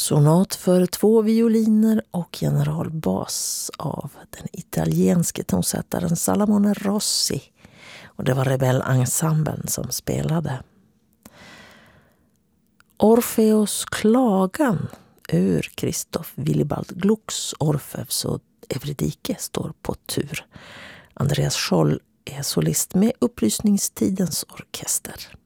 Sonat för 2 violiner och generalbas av den italienske tonsättaren Salamone Rossi. Och det var Rebellensemblen som spelade. Orfeos klagan ur Christoph Willibald Glucks Orfeus och Eurydike står på tur. Andreas Scholl är solist med Upplysningstidens orkester.